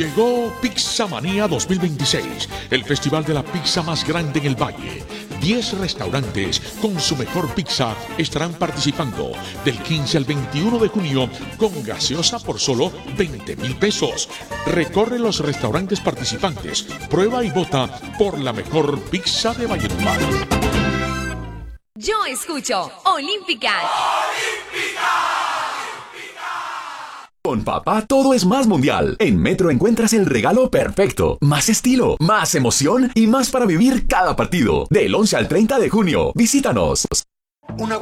Llegó Pizzamanía 2026, el festival de la pizza más grande en el Valle. 10 restaurantes con su mejor pizza estarán participando del 15 al 21 de junio con gaseosa por solo 20,000 pesos. Recorre los restaurantes participantes, prueba y vota por la mejor pizza de Valledupar. Yo escucho Olímpica. Con papá todo es más mundial. En Metro encuentras el regalo perfecto. Más estilo, más emoción y más para vivir cada partido. Del 11 al 30 de junio. Visítanos. Una